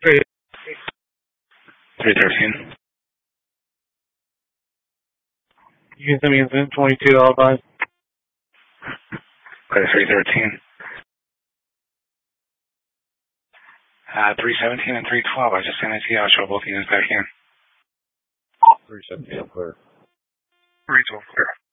313. You can send me a Zoom 22 L5. 313. 317 and 312. I just sent it to you. I'll show both units back in. 317 clear. 312 clear.